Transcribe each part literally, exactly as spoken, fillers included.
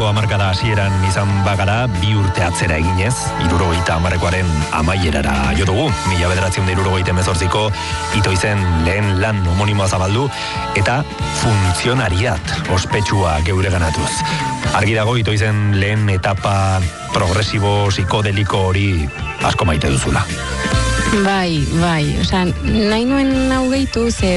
hamarkada hasieran izan bagara, bi urte atzera eginez, hirurogeita hamarrekoaren amaierara jo dugu, mila bederatziehun eta hirurogeita hemezortziko itoizen lehen lan homonimoa zabaldu, eta funtzionariat ospetsua geure ganatuz. Argi dago itoizen lehen etapa progresibo psikodeliko hori asko maite duzula. Bai, bai, osea, nahi nuen hau gehitu, ze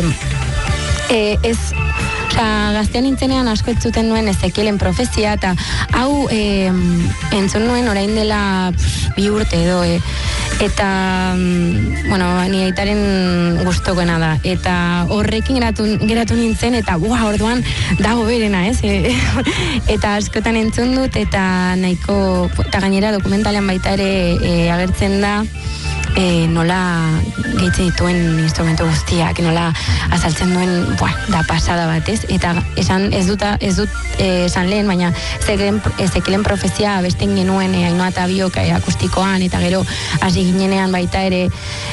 e, ez... Osa, gaztean nintzenean asko entzuten nuen Ezekielen profezia, eta hau e, entzun nuen orain dela pff, bi urte edo, e, eta, bueno, ni aitaren gustokoena da, eta horrekin geratu, geratu nintzen, eta ua, orduan dago berena, ez? E, eta askotan entzun dut, eta nahiko, eta gainera dokumentalean baita ere e, agertzen da, E, nola gehitzen dituen instrumento guztiak, nola azaltzen duen, buah, da pasada batez, eta esan ez dut, ez dut e, esan lehen, baina Ezekielen profezia abesten genuen e, Ainhoa eta Biok e, akustikoan, eta gero hasi ginenean baita ere,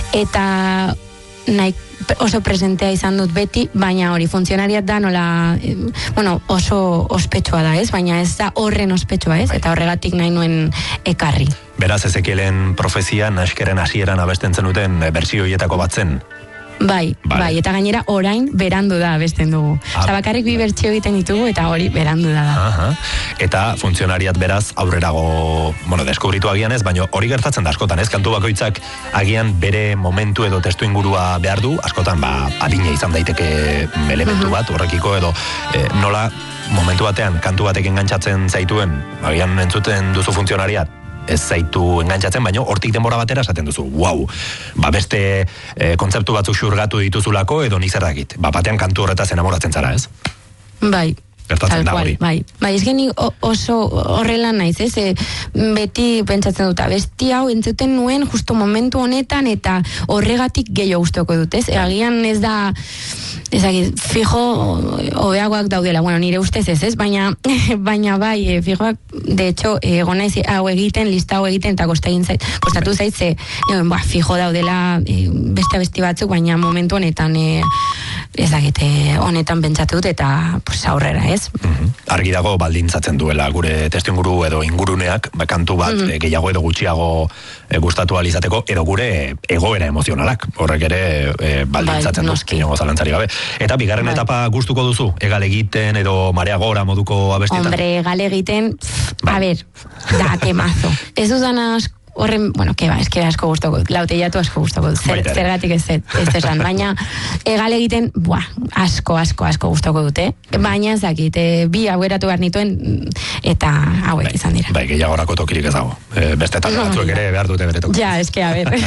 eta nahi oso presentea izan dut beti, baina hori funtzionariat da nola, e, bueno, oso ospetsua da, ez? Baina ez da horren ospetsua, ez? Eta horregatik nahi nuen ekarri. Beraz, Ezekielen profezia naskeren hasieran abesten zenuten bersio hietako bat zen. Bai, Vale. bai, eta gainera orain berandu da abesten dugu. Ah. Osa, bakarrik bi bertsio egiten ditugu eta hori berandu da da. Aha. Eta funtzionariat beraz aurrerago, bueno, deskubritu agian ez, baina hori gertatzen da askotan, ez? Kantu bakoitzak agian bere momentu edo testu ingurua behar du, askotan ba adina izan daiteke elementu bat horrekiko edo e, nola momentu batean kantu batek engantzatzen zaituen, agian entzuten duzu funtzionariat ez zaitu engantzatzen, baina hortik denbora batera esaten duzu, wow, ba beste e, kontzeptu batzuk xurgatu dituzulako edo nik zer dakit, ba batean kantu horretaz enamoratzen zara, ez? Bai, gertatzen da hori. Bai, bai, ez geni oso horrela naiz, ez? E, beti pentsatzen dut, abesti hau entzuten nuen justo momentu honetan eta horregatik gehiago gustoko dut, ez? Agian ez da, ez da, fijo hobeagoak daudela, bueno, nire ustez ez, ez? Baina, baina bai, e, fijoak, de hecho, egon naiz hau egiten, lista hau egiten, eta zait, kostatu zaitze, e, ba, fijo daudela e, beste abesti batzuk, baina momentu honetan, e, ez dakite, honetan pentsatu dut, eta pues, aurrera, ez? Mm-hmm. Argi dago baldintzatzen duela gure testuinguru edo inguruneak, ba, kantu bat mm-hmm. e, gehiago edo gutxiago e, gustatu alizateko, edo gure egoera emozionalak, horrek ere e, baldintzatzen bai, du, inongo zalantzari gabe. Eta bigarren bai. Etapa gustuko duzu, egal egiten edo marea gora moduko abestietan? Hombre, egal egiten, bai. A ber, da, temazo. Ez dudana horren, bueno, que ba, es que asko gustoko, lauteiatu asko gustoko, zer, zergatik ez ez esan, baina egal egiten, buah, asko, asko, asko gustoko dute, baina ez dakit, e, bi haueratu behar nituen, eta hauek bai, izan dira. Bai, gehiagorako tokirik ez dago, e, beste talde batzuek ere behar dute bere tokirik. Ja, eske, a ber.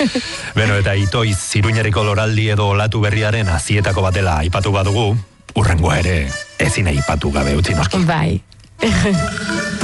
Beno, eta itoiz, Iruñerriko loraldi edo olatu berriaren azietako batela aipatu badugu, urrengoa ere ezin aipatu gabe utzi noski. Bai.